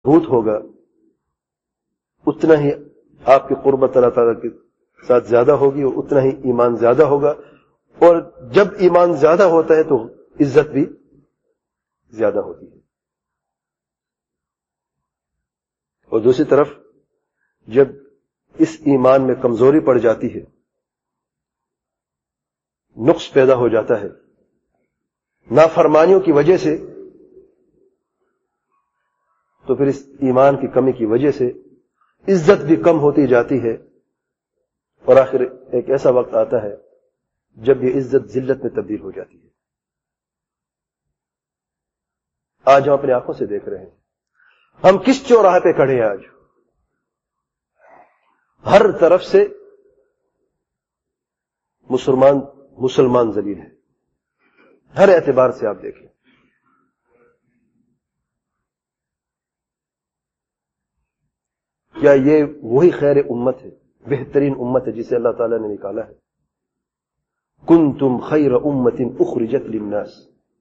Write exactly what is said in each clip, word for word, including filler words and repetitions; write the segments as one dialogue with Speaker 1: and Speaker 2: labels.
Speaker 1: مضبوط ہوگا اتنا ہی آپ کی قربت اللہ تعالیٰ کے ساتھ زیادہ ہوگی اور اتنا ہی ایمان زیادہ ہوگا، اور جب ایمان زیادہ ہوتا ہے تو عزت بھی زیادہ ہوتی ہے۔ اور دوسری طرف جب اس ایمان میں کمزوری پڑ جاتی ہے، نقص پیدا ہو جاتا ہے نافرمانیوں کی وجہ سے، تو پھر اس ایمان کی کمی کی وجہ سے عزت بھی کم ہوتی جاتی ہے، اور آخر ایک ایسا وقت آتا ہے جب یہ عزت ذلت میں تبدیل ہو جاتی ہے۔ آج ہم اپنی آنکھوں سے دیکھ رہے ہیں، ہم کس چوراہے پہ کھڑے ہیں؟ آج ہر طرف سے مسلمان مسلمان ذلیل ہے، ہر اعتبار سے آپ دیکھیں۔ کیا یہ وہی خیر امت ہے، بہترین امت ہے جسے اللہ تعالیٰ نے نکالا ہے؟ کنتم خیر امت اخرجت للناس،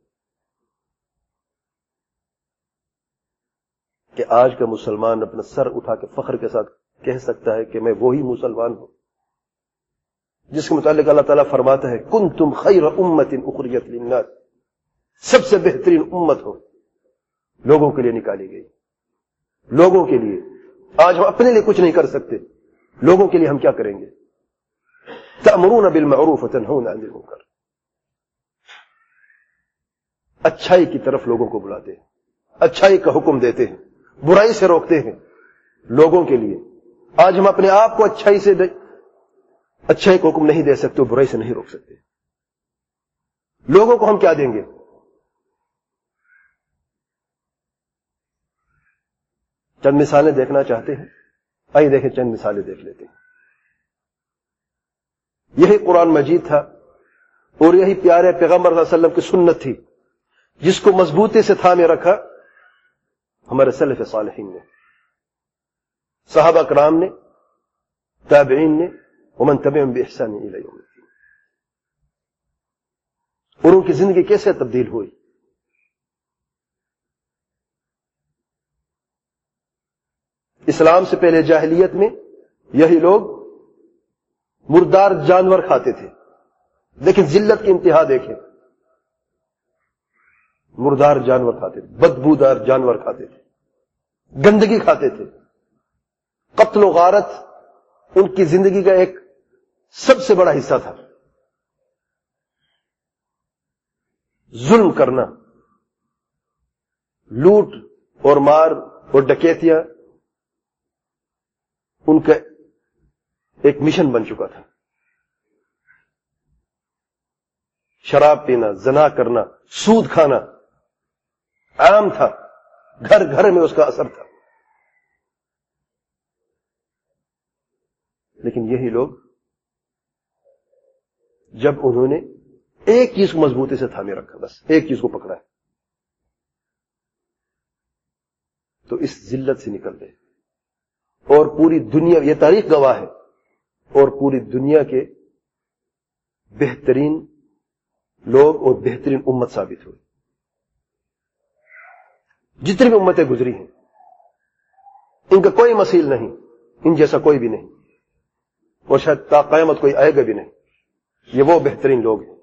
Speaker 1: کہ آج کا مسلمان اپنا سر اٹھا کے فخر کے ساتھ کہہ سکتا ہے کہ میں وہی مسلمان ہوں جس کے متعلق اللہ تعالیٰ فرماتا ہے کنتم خیر امت اخرجت للناس، سب سے بہترین امت ہو، لوگوں کے لیے نکالی گئی، لوگوں کے لیے۔ آج ہم اپنے لیے کچھ نہیں کر سکتے، لوگوں کے لیے ہم کیا کریں گے؟ تأمرون بالمعروف وتنہون عن المنکر، اچھائی کی طرف لوگوں کو بلاتے ہیں، اچھائی کا حکم دیتے ہیں، برائی سے روکتے ہیں لوگوں کے لیے۔ آج ہم اپنے آپ کو اچھائی سے دے اچھائی کو حکم نہیں دے سکتے، برائی سے نہیں روک سکتے، لوگوں کو ہم کیا دیں گے؟ چند مثالیں دیکھنا چاہتے ہیں، آئیے دیکھیں، چند مثالیں دیکھ لیتے ہیں۔ یہی قرآن مجید تھا اور یہی پیارے پیغمبر صلی اللہ علیہ وسلم کی سنت تھی جس کو مضبوطی سے تھامے رکھا ہمارے سلف صالحین نے، صحابہ کرام نے، تابعین نے، ومن تبعهم بإحسان إلى يوم الدين۔ اور ان کی زندگی کیسے تبدیل ہوئی؟ اسلام سے پہلے جاہلیت میں یہی لوگ مردار جانور کھاتے تھے، لیکن ذلت کی انتہا دیکھیں، مردار جانور کھاتے تھے، بدبودار جانور کھاتے تھے، گندگی کھاتے تھے، قتل و غارت ان کی زندگی کا ایک سب سے بڑا حصہ تھا، ظلم کرنا، لوٹ اور مار اور ڈکیتیاں ان کا ایک مشن بن چکا تھا۔ شراب پینا، زنا کرنا، سود کھانا عام تھا، گھر گھر میں اس کا اثر تھا۔ لیکن یہی لوگ جب انہوں نے ایک چیز کو مضبوطی سے تھامے رکھا، بس ایک چیز کو پکڑا ہے، تو اس ذلت سے نکل گئے، اور پوری دنیا، یہ تاریخ گواہ ہے، اور پوری دنیا کے بہترین لوگ اور بہترین امت ثابت ہوئی۔ جتنی بھی امتیں گزری ہیں ان کا کوئی مثیل نہیں، ان جیسا کوئی بھی نہیں، اور شاید تا قیامت کوئی آئے گا بھی نہیں۔ یہ وہ بہترین لوگ ہیں۔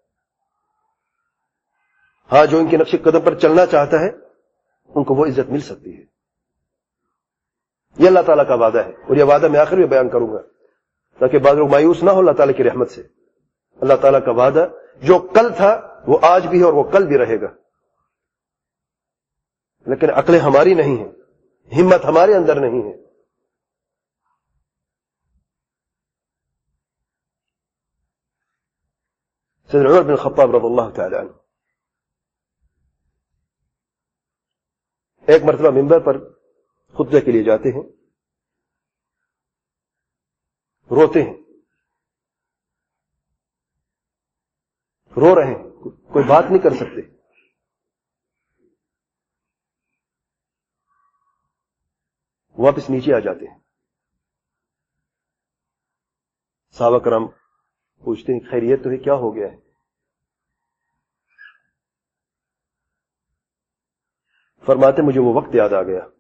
Speaker 1: ہاں، جو ان کے نقش قدم پر چلنا چاہتا ہے ان کو وہ عزت مل سکتی ہے، یہ اللہ تعالیٰ کا وعدہ ہے، اور یہ وعدہ میں آخر میں بیان کروں گا تاکہ بعض لوگ مایوس نہ ہو اللہ تعالیٰ کی رحمت سے۔ اللہ تعالیٰ کا وعدہ جو کل تھا وہ آج بھی ہے اور وہ کل بھی رہے گا، لیکن عقلیں ہماری نہیں ہیں، ہمت ہمارے اندر نہیں ہے۔ سیدنا عمر بن خطاب رضی اللہ تعالی عنہ ایک مرتبہ منبر پر خطبے کے لیے جاتے ہیں، روتے ہیں، رو رہے ہیں، کوئی بات نہیں کر سکتے۔ واپس نیچے آ جاتے ہیں، صحابہ کرام پوچھتے ہیں خیریت تو ہے، کیا ہو گیا ہے؟ فرماتے مجھے وہ وقت یاد آ گیا